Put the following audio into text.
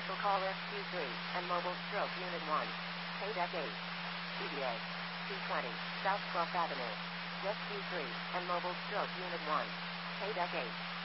Special Call SQ3 and Mobile Stroke Unit 1. KDEC 8. CBA 220 South 12th Avenue. SQ3 and Mobile Stroke Unit 1. KDEC 8.